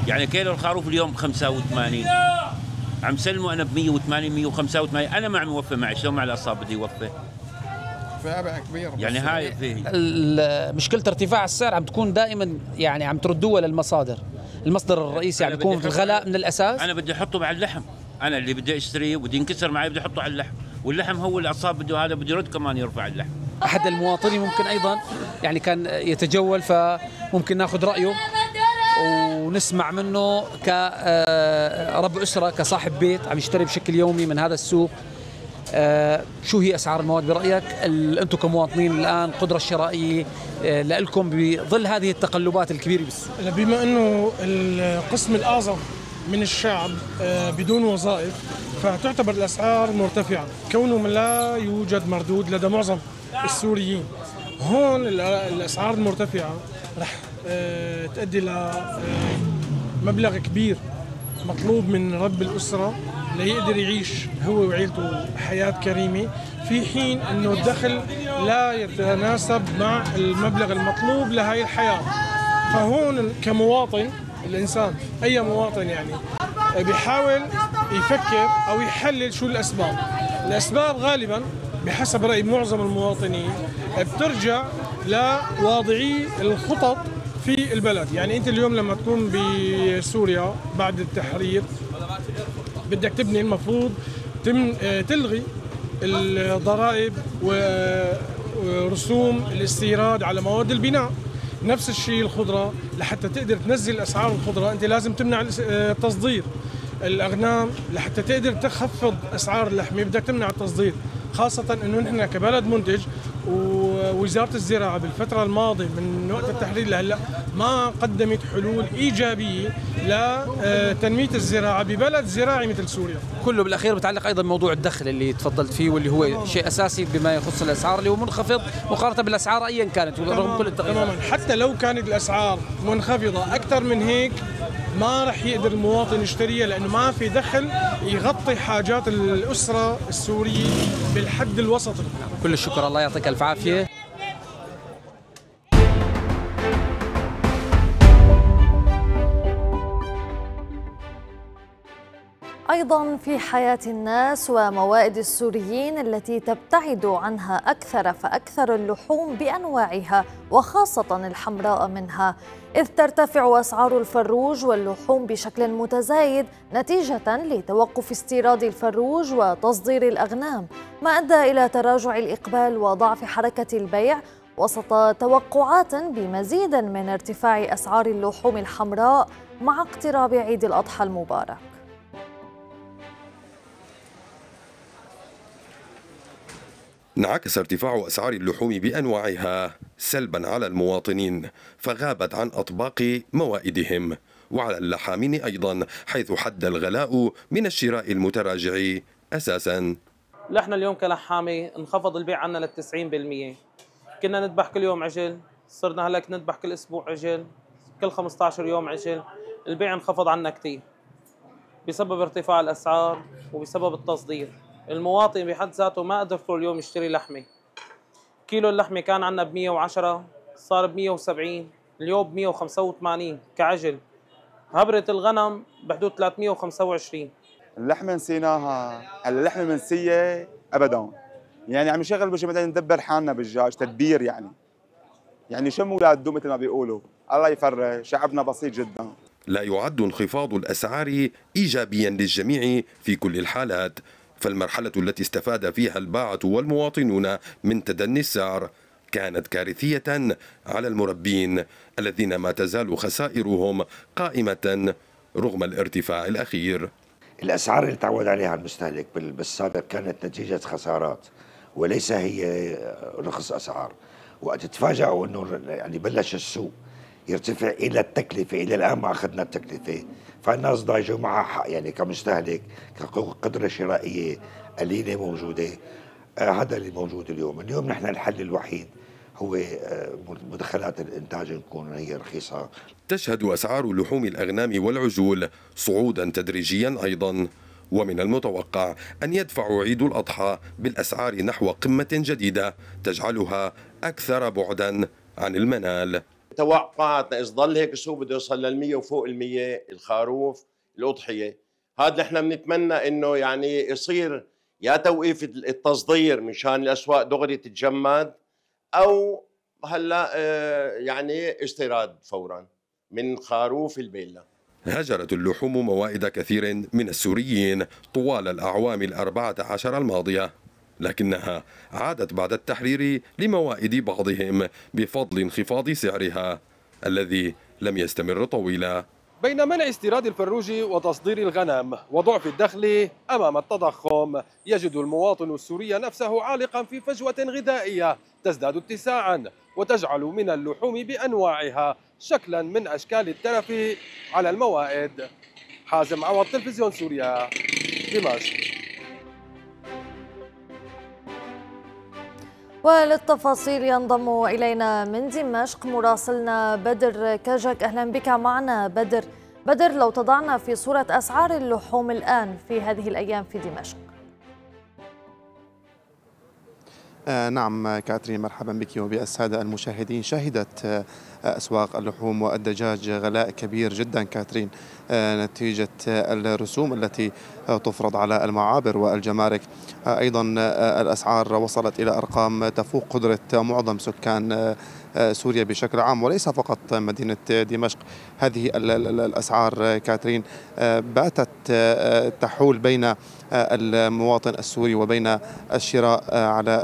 يعني كيلو الخروف اليوم ب 85، عم سلمه انا ب 180 185. انا ما عم يوفي معي، شلون مع الاصابع بده يوفي؟ فابع كبير. يعني هاي فيه مشكلة ارتفاع السعر عم تكون دائما، يعني عم تردوها للمصادر. المصدر الرئيسي يعني يكون في الغلاء من الاساس. انا بدي احطه مع اللحم، انا اللي بدي اشتريه ودي ينكسر معي بدي احطه على اللحم، واللحم هو الاعصاب بده هذا بده يرد كمان يرفع اللحم. احد المواطنين ممكن ايضا يعني كان يتجول، فممكن ناخذ رايه ونسمع منه كرب اسره، كصاحب بيت عم يشتري بشكل يومي من هذا السوق. شو هي اسعار المواد برايك؟ انتم كمواطنين الان قدره الشرائيه لكم بظل هذه التقلبات الكبيره بالسوق؟ بما انه القسم الاعظم من الشعب بدون وظائف، فتعتبر الاسعار مرتفعه كونه لا يوجد مردود لدى معظم السوريين. هون الاسعار المرتفعه رح تؤدي لمبلغ كبير مطلوب من رب الاسره ليقدر يعيش هو وعيلته حياه كريمه، في حين انه الدخل لا يتناسب مع المبلغ المطلوب لهي الحياه. فهون كمواطن الانسان، اي مواطن يعني بيحاول يفكر او يحلل شو الاسباب. الاسباب غالبا بحسب راي معظم المواطنين بترجع لواضعي الخطط في البلد. يعني انت اليوم لما تكون بسوريا بعد التحرير بدك تبني، المفروض تلغي الضرائب ورسوم الاستيراد على مواد البناء. نفس الشيء الخضرة، لحتى تقدر تنزل أسعار الخضرة أنت لازم تمنع التصدير. الأغنام لحتى تقدر تخفض أسعار اللحمة بدك تمنع التصدير، خاصة أنه نحن كبلد منتج، ووزارة الزراعة بالفترة الماضية من وقت التحرير لهلا ما قدمت حلول إيجابية لتنمية الزراعة ببلد زراعي مثل سوريا. كله بالأخير بتعلق أيضا بموضوع الدخل اللي تفضلت فيه، واللي هو شيء أساسي بما يخص الأسعار، اللي هو منخفض مقارنة بالأسعار أيا كانت رغم كل التغييرات. تماما، حتى لو كانت الأسعار منخفضة أكثر من هيك ما رح يقدر المواطن يشتريها، لأنه ما في دخل يغطي حاجات الأسرة السورية بالحد الوسطي. كل الشكر، الله يعطيك ألف عافية. أيضا في حياة الناس وموائد السوريين التي تبتعد عنها أكثر فأكثر اللحوم بأنواعها وخاصة الحمراء منها، إذ ترتفع أسعار الفروج واللحوم بشكل متزايد نتيجة لتوقف استيراد الفروج وتصدير الأغنام، ما أدى إلى تراجع الإقبال وضعف حركة البيع وسط توقعات بمزيد من ارتفاع أسعار اللحوم الحمراء مع اقتراب عيد الأضحى المبارك. انعكس ارتفاع أسعار اللحوم بأنواعها سلبا على المواطنين، فغابت عن أطباق موائدهم، وعلى اللحامين أيضا، حيث حد الغلاء من الشراء المتراجع أساسا. نحن اليوم كلحامة انخفض البيع عنا ل 90%. كنا نذبح كل يوم عجل، صرنا هلأ نذبح كل أسبوع عجل، كل 15 يوم عجل. البيع انخفض عنا كثير بسبب ارتفاع الأسعار وبسبب التصدير. المواطن بحد ذاته ما قدر كل يوم يشتري لحمة. كيلو اللحمة كان عنا ب 110 صار ب 170، اليوم ب 185 كعجل. هبرة الغنم بحدود 325. اللحمة نسيناها، اللحمة منسية أبدا. يعني عم نشغل بشي بدنا ندبر حالنا بالدجاج تدبير، يعني شم ولاد دو مثل ما بيقولوا. الله يفرج، شعبنا بسيط جدا. لا يعد انخفاض الأسعار إيجابيا للجميع في كل الحالات، فالمرحلة التي استفاد فيها الباعة والمواطنون من تدني السعر كانت كارثية على المربين الذين ما تزال خسائرهم قائمة رغم الارتفاع الأخير. الأسعار اللي تعود عليها المستهلك بالسابق كانت نتيجة خسارات وليس هي رخص أسعار. وقت تفاجئوا أنه يعني بلش السوق يرتفع إلى التكلفة، إلى الآن ما أخذنا التكلفة، فالناس ضايجوا معها حق. يعني كمستهلك كقدرة شرائية قليلة موجودة. هذا اللي موجود اليوم نحن الحل الوحيد هو مدخلات الإنتاج نكون هي رخيصة. تشهد أسعار لحوم الأغنام والعجول صعودا تدريجيا أيضا، ومن المتوقع أن يدفع عيد الأضحى بالأسعار نحو قمة جديدة تجعلها أكثر بعدا عن المنال. توقعاتنا إذا ضل هيك السوق بده يوصل لل100 وفوق ال100 الخروف الأضحية. هذا نحن بنتمنى إنه يعني يصير يا توقيف التصدير مشان الأسواق دغري تتجمد، أو هلا يعني استيراد فورا من خروف البيلا. هجرت اللحوم موائد كثير من السوريين طوال الأعوام 14 الماضية، لكنها عادت بعد التحرير لموائد بعضهم بفضل انخفاض سعرها الذي لم يستمر طويلا. بين منع استيراد الفروج وتصدير الغنم وضعف الدخل أمام التضخم، يجد المواطن السوري نفسه عالقا في فجوة غذائية تزداد اتساعا وتجعل من اللحوم بأنواعها شكلا من أشكال الترف على الموائد. حازم عوض، تلفزيون سوريا، دمشق. وللتفاصيل ينضم إلينا من دمشق مراسلنا بدر كجك. أهلا بك معنا بدر، لو تضعنا في صورة أسعار اللحوم الآن في هذه الأيام في دمشق. نعم كاترين، مرحبا بك وبالسادة المشاهدين. شهدت أسواق اللحوم والدجاج غلاء كبير جدا كاترين نتيجة الرسوم التي تفرض على المعابر والجمارك. أيضا الأسعار وصلت إلى أرقام تفوق قدرة معظم سكان سوريا بشكل عام وليس فقط مدينة دمشق. هذه الأسعار كاترين باتت تحول بين المواطن السوري وبين الشراء على